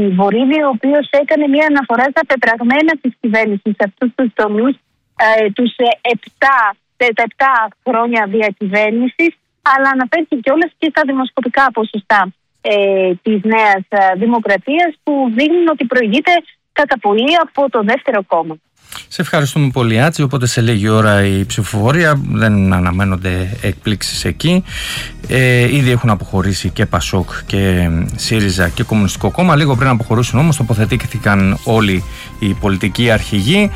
Βορίδη, ο οποίος έκανε μια αναφορά στα πεπραγμένα της κυβέρνησης σε αυτούς τους τομείς, τα 7 χρόνια διακυβέρνησης, αλλά αναφέρθηκε κιόλας και στα δημοσκοπικά ποσοστά της Νέας Δημοκρατίας, που δείχνουν ότι προηγείται κατά πολύ από το δεύτερο κόμμα. Σε ευχαριστούμε πολύ, Άτση. Οπότε σε λίγη ώρα η ψηφοφορία, δεν αναμένονται εκπλήξεις εκεί. Ήδη έχουν αποχωρήσει και Πασόκ και ΣΥΡΙΖΑ και Κομμουνιστικό Κόμμα. Λίγο πριν αποχωρήσουν όμως τοποθετήθηκαν όλοι οι πολιτικοί αρχηγοί.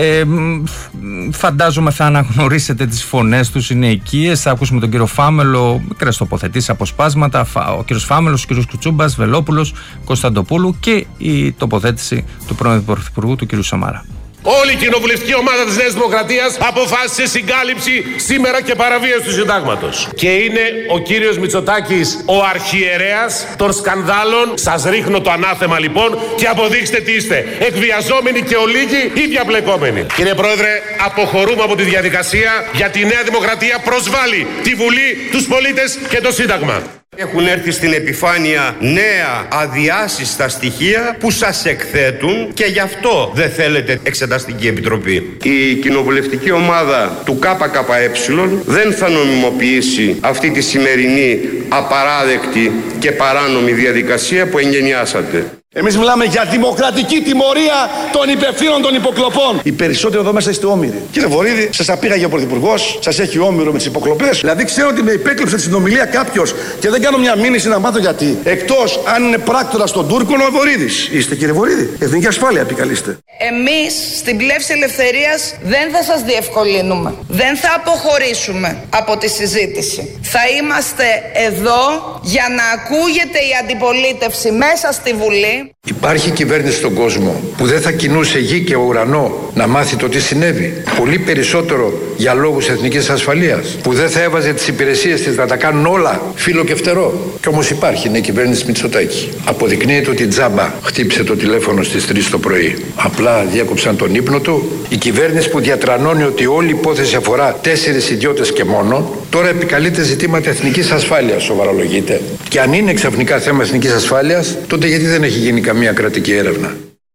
Φαντάζομαι θα αναγνωρίσετε τις φωνές τους, είναι οικίες. Θα ακούσουμε τον κύριο Φάμελο, μικρές τοποθετήσεις, αποσπάσματα. Ο κύριος Φάμελος, ο κύριος Κουτσούμπας, Βελόπουλος, Κωνσταντοπούλου και η τοποθέτηση του πρώην Πρωθυπουργού, του κύριου Σαμαρά. Όλη η κοινοβουλευτική ομάδα της Νέας Δημοκρατίας αποφάσισε συγκάλυψη σήμερα και παραβίαση του συντάγματος. Και είναι ο κύριος Μητσοτάκης ο αρχιερέας των σκανδάλων. Σας ρίχνω το ανάθεμα λοιπόν και αποδείξτε τι είστε. Εκβιαζόμενοι και ολίγοι ή διαπλεκόμενοι. Κύριε Πρόεδρε, αποχωρούμε από τη διαδικασία, γιατί η Νέα Δημοκρατία προσβάλλει τη Βουλή, τους πολίτες και το Σύνταγμα. Έχουν έρθει στην επιφάνεια νέα αδιάσυστα στοιχεία που σας εκθέτουν και γι' αυτό δεν θέλετε εξεταστική επιτροπή. Η κοινοβουλευτική ομάδα του ΚΚΕ δεν θα νομιμοποιήσει αυτή τη σημερινή απαράδεκτη και παράνομη διαδικασία που εγγενιάσατε. Εμείς μιλάμε για δημοκρατική τιμωρία των υπευθύνων των υποκλοπών. Οι περισσότεροι εδώ μέσα είστε όμηροι. Κύριε Βορίδη, σας απήγαγε ο Πρωθυπουργός, σας έχει όμηρο με τις υποκλοπές. Δηλαδή, ξέρω ότι με υπέκλεψε τη συνομιλία κάποιος και δεν κάνω μια μήνυση να μάθω γιατί. Εκτός αν είναι πράκτορας των Τούρκων ο Βορίδης. Είστε, κύριε Βορίδη? Εθνική ασφάλεια επικαλείστε. Εμείς στην Πλεύση Ελευθερίας δεν θα σας διευκολύνουμε. Δεν θα αποχωρήσουμε από τη συζήτηση. Θα είμαστε εδώ για να ακούγεται η αντιπολίτευση μέσα στη Βουλή. Υπάρχει κυβέρνηση στον κόσμο που δεν θα κινούσε γη και ουρανό να μάθει το τι συνέβη. Πολύ περισσότερο για λόγους εθνικής ασφαλείας. Που δεν θα έβαζε τις υπηρεσίες της να τα κάνουν όλα φύλλο και φτερό. Κι όμως υπάρχει, είναι η κυβέρνηση Μητσοτάκη. Αποδεικνύεται ότι τζάμπα χτύπησε το τηλέφωνο στις 3 το πρωί. Απλά διέκοψαν τον ύπνο του. Η κυβέρνηση που διατρανώνει ότι όλη η υπόθεση αφορά 4 ιδιώτες και μόνο, τώρα επικαλείται ζητήματα εθνικής ασφάλειας, σοβαρολογείται. Και αν είναι ξαφνικά θέμα εθνικής ασφάλειας, τότε γιατί δεν έχει γίνει καμία κρατική έρευνα?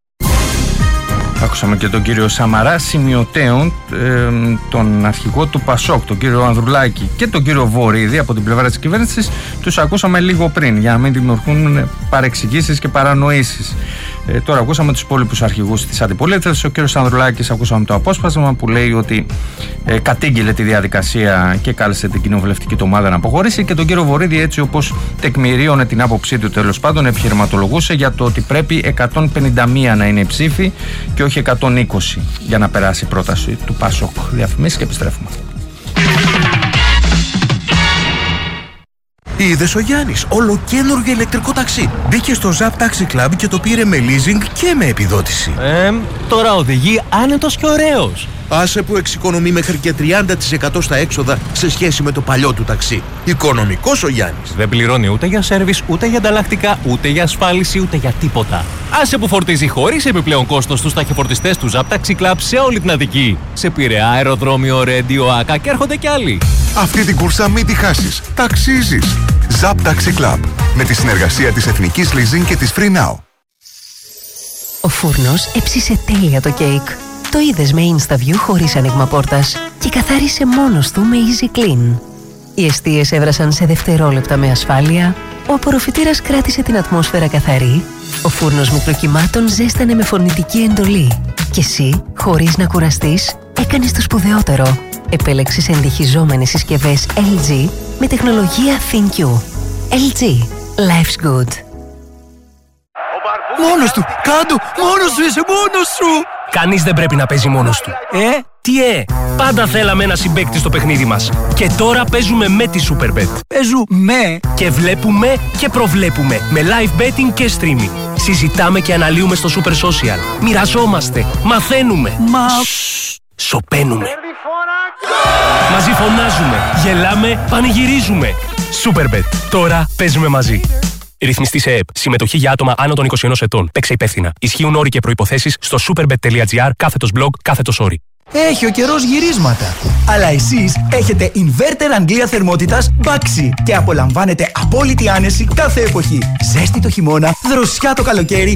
Άκουσαμε και τον κύριο Σαμαρά, σημειωτέων, τον αρχηγό του Πασόκ, τον κύριο Ανδρουλάκη και τον κύριο Βορίδη από την πλευρά της κυβέρνησης. Τους ακούσαμε λίγο πριν για να μην δημιουργούν παρεξηγήσεις και παρανοήσεις. Τώρα ακούσαμε τους υπόλοιπους αρχηγούς της αντιπολίτευσης. Ο κύριος Ανδρουλάκης, ακούσαμε το απόσπασμα που λέει ότι κατήγγειλε τη διαδικασία και κάλεσε την κοινοβουλευτική του ομάδα να αποχωρήσει, και τον κύριο Βορίδη, έτσι όπως τεκμηρίωνε την άποψή του, τέλος πάντων επιχειρηματολογούσε για το ότι πρέπει 151 να είναι η ψήφη και όχι 120 για να περάσει η πρόταση του Πασόκ. Διαφημίσεις και επιστρέφουμε. Είδες ο Γιάννης, ολοκαίνουργιο ηλεκτρικό ταξί. Μπήκε στο Zap Taxi Club και το πήρε με leasing και με επιδότηση. Τώρα οδηγεί άνετος και ωραίος. Άσε που εξοικονομεί μέχρι και 30% στα έξοδα σε σχέση με το παλιό του ταξί. Οικονομικός ο Γιάννης. Δεν πληρώνει ούτε για σέρβις, ούτε για ανταλλακτικά, ούτε για ασφάλιση, ούτε για τίποτα. Άσε που φορτίζει χωρίς επιπλέον κόστος στους ταχυφορτιστές του Zap Taxi Club σε όλη την Αττική. Σε Πειραιά, αεροδρόμιο, Ρέντιο, Άκα και έρχονται κι άλλοι. Αυτή την κούρσα μην τη χάσεις. Ταξίζεις. Zap Taxi Club. Με τη συνεργασία της Εθνικής Leasing και της Free Now. Ο φούρνος έψισε τέλεια το κέικ. Το είδες με InstaView χωρίς άνοιγμα πόρτας και καθάρισε μόνος του με Easy Clean. Οι εστίες έβρασαν σε δευτερόλεπτα με ασφάλεια, ο απορροφητήρας κράτησε την ατμόσφαιρα καθαρή, ο φούρνος μικροκυμάτων ζέστανε με φωνητική εντολή και εσύ, χωρίς να κουραστείς, έκανες το σπουδαιότερο. Επέλεξες εντυχιζόμενες συσκευές LG με τεχνολογία ThinQ. LG. Life's good. Μόνος του! Κάντο! Μόνος σου! Είσαι μόνος σου! Κανείς δεν πρέπει να παίζει μόνος του. Τι Πάντα θέλαμε ένα συμπαίκτη στο παιχνίδι μας. Και τώρα παίζουμε με τη Superbet. Παίζουμε! Και βλέπουμε και προβλέπουμε με live betting και streaming. Συζητάμε και αναλύουμε στο Super Social. Μοιραζόμαστε. Μαθαίνουμε. Σωπαίνουμε. Μαζί φωνάζουμε. Γελάμε. Πανηγυρίζουμε. Superbet. Τώρα παίζουμε μαζί. Ρυθμιστή σε ΕΕΠ. Συμμετοχή για άτομα άνω των 21 ετών. Παίξε υπεύθυνα. Ισχύουν όροι και προϋποθέσεις στο superbet.gr/blog/όροι. Έχει ο καιρός γυρίσματα. Αλλά εσείς έχετε inverter Αγγλία θερμότητας Baxi και απολαμβάνετε απόλυτη άνεση κάθε εποχή. Ζέστη το χειμώνα, δροσιά το καλοκαίρι